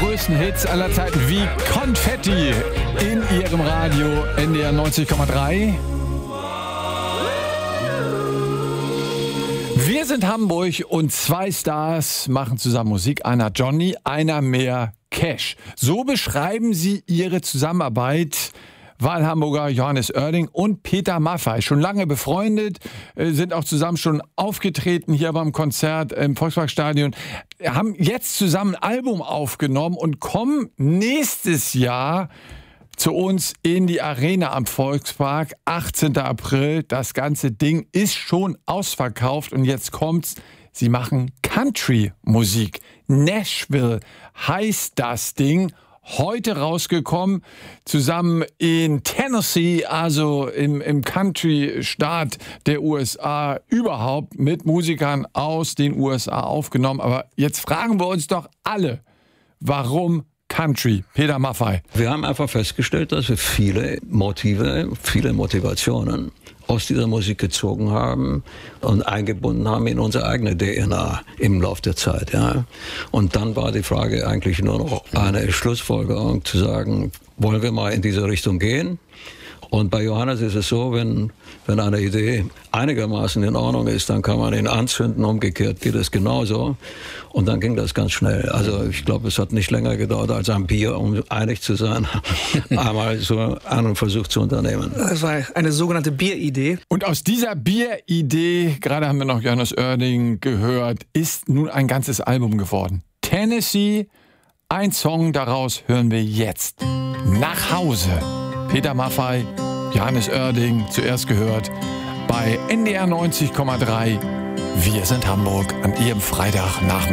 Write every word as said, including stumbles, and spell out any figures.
größten Hits aller Zeiten wie Konfetti in Ihrem Radio N D R neunzig Komma drei. Wir sind Hamburg und zwei Stars machen zusammen Musik. Einer Johnny, einer mehr Cash. So beschreiben sie ihre Zusammenarbeit. Wahlhamburger Johannes Oerding und Peter Maffay. Schon lange befreundet, sind auch zusammen schon aufgetreten hier beim Konzert im Volksparkstadion. Haben jetzt zusammen ein Album aufgenommen und kommen nächstes Jahr zu uns in die Arena am Volkspark. achtzehnten April. Das ganze Ding ist schon ausverkauft und jetzt kommt's. Sie machen Country-Musik. Nashville heißt das Ding. Heute rausgekommen, zusammen in Tennessee, also im, im Country-Staat der U S A, überhaupt mit Musikern aus den U S A aufgenommen. Aber jetzt fragen wir uns doch alle, warum Country? Peter Maffay. Wir haben einfach festgestellt, dass wir viele Motive, viele Motivationen aus dieser Musik gezogen haben und eingebunden haben in unsere eigene D N A im Laufe der Zeit. Ja. Und dann war die Frage eigentlich nur noch eine Schlussfolgerung zu sagen, wollen wir mal in diese Richtung gehen? Und bei Johannes ist es so, wenn, wenn eine Idee einigermaßen in Ordnung ist, dann kann man ihn anzünden, umgekehrt geht es genauso. Und dann ging das ganz schnell. Also ich glaube, es hat nicht länger gedauert als ein Bier, um einig zu sein, einmal so einen Versuch zu unternehmen. Das war eine sogenannte Bieridee. Und aus dieser Bieridee, gerade haben wir noch Johannes Oerding gehört, ist nun ein ganzes Album geworden. Tennessee, ein Song daraus hören wir jetzt. Nach Hause. Peter Maffay, Johannes Oerding, zuerst gehört bei N D R neunzig Komma drei. Wir sind Hamburg an Ihrem Freitagnachmittag.